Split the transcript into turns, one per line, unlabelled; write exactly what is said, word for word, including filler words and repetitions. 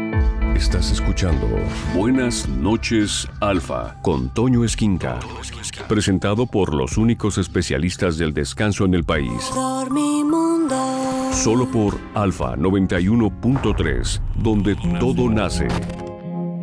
Estás escuchando Buenas noches, Alfa, con Toño Esquinca. Presentado por los únicos especialistas del descanso en el país.
Dormimundo.
Solo por Alfa noventa y uno punto tres, donde todo nace